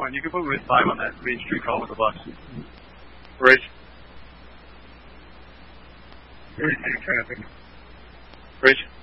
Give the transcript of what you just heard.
fine. You can put with 5 on that Main Street call with the bus. Right. Traffic. Right.